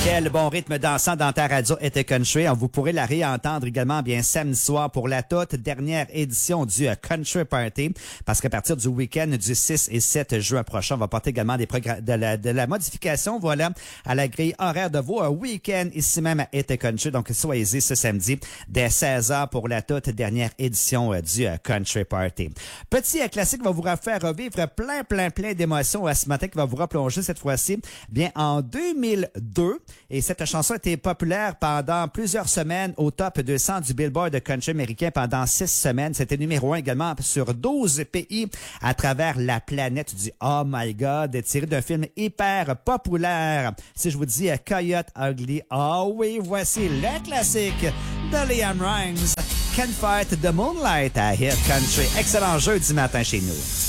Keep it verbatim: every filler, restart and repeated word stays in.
Quel bon rythme dansant dans ta radio était country. Vous pourrez la réentendre également bien samedi soir pour la toute dernière édition du Country Party. Parce qu'à partir du week-end du six et sept juin prochain, on va porter également des progr- de, la, de la modification, voilà, à la grille horaire de vos week-ends ici même à Été Country. Donc, soyez-y ce samedi dès seize heures pour la toute dernière édition du Country Party. Petit classique va vous faire revivre plein, plein, plein d'émotions ce matin qui va vous replonger cette fois-ci bien en deux mille deux. Et cette chanson a été populaire pendant plusieurs semaines au top deux cents du Billboard country américain pendant six semaines. C'était numéro un également sur douze pays à travers la planète du Oh My God, tiré d'un film hyper populaire. Si je vous dis Coyote Ugly, ah oh oui, voici le classique de Liam Rimes, Can't Fight the Moonlight à Hit Country. Excellent jeudi matin chez nous.